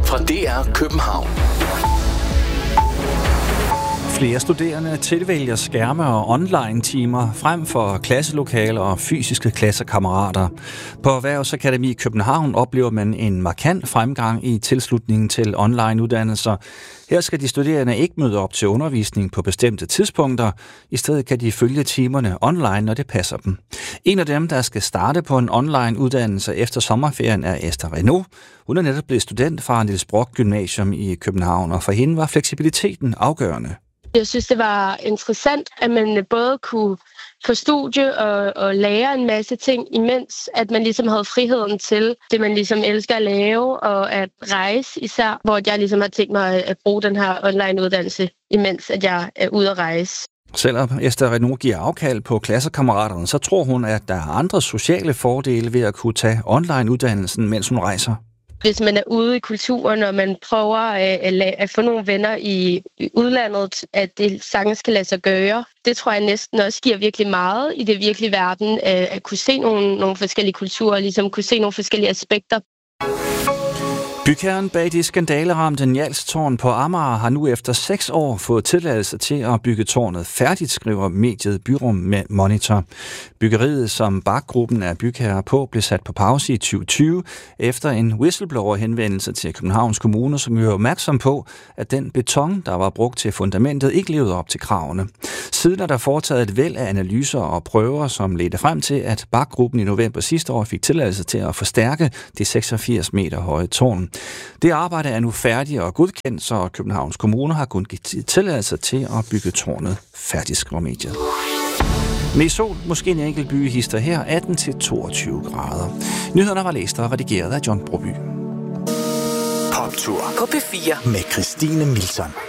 fra DR København. Flere studerende tilvælger skærme og online-timer frem for klasselokaler og fysiske klassekammerater. På Erhvervsakademi København oplever man en markant fremgang i tilslutningen til online-uddannelser. Her skal de studerende ikke møde op til undervisning på bestemte tidspunkter. I stedet kan de følge timerne online, når det passer dem. En af dem, der skal starte på en online-uddannelse efter sommerferien, er Esther Renaud. Hun er netop blevet student fra Niels Brock Gymnasium i København, og for hende var fleksibiliteten afgørende. Jeg synes, det var interessant, at man både kunne få studie og lære en masse ting, imens at man ligesom havde friheden til det, man ligesom elsker at lave, og at rejse især, hvor jeg ligesom har tænkt mig at bruge den her online-uddannelse, imens at jeg er ude at rejse. Selvom Esther Renaud giver afkald på klassekammeraterne, så tror hun, at der er andre sociale fordele ved at kunne tage online-uddannelsen, mens hun rejser. Hvis man er ude i kulturen, og man prøver at få nogle venner i udlandet, at det sagtens skal lade sig gøre. Det tror jeg næsten også giver virkelig meget i det virkelige verden, at kunne se nogle forskellige kulturer, ligesom kunne se nogle forskellige aspekter. Bygherren bag de skandaleramte Njalstårn på Amager har nu efter 6 år fået tilladelse til at bygge tårnet færdigt, skriver mediet Byrum Monitor. Byggeriet, som Bach-gruppen er bygherre på, blev sat på pause i 2020 efter en whistleblower-henvendelse til Københavns Kommune, som jo er opmærksom på, at den beton, der var brugt til fundamentet, ikke levede op til kravene. Siden er der foretaget et væld af analyser og prøver, som ledte frem til, at Bach-gruppen i november sidste år fik tilladelse til at forstærke det 86 meter høje tårn. Det arbejde er nu færdigt og godkendt, så Københavns Kommune har kun givet tilladelse til at bygge tårnet færdigt, skriver mediet. Med sol, måske en enkelt byhister her, 18-22 grader. Nyhederne var læst og redigeret af John Broby. Poptur på P4 med Christine Milton.